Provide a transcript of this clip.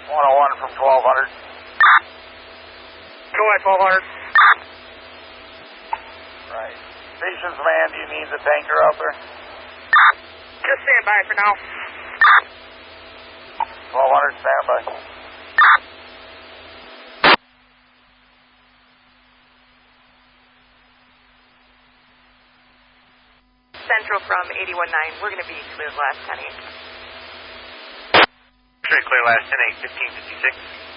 101 from 1200. Go ahead, 1200. Right. Stations man, do you need the tanker out there? Just stand by for now. 1200, stand by. Central from 81.9. We're going to be cleared last 10-8. Straight clear last 10-8, 1556.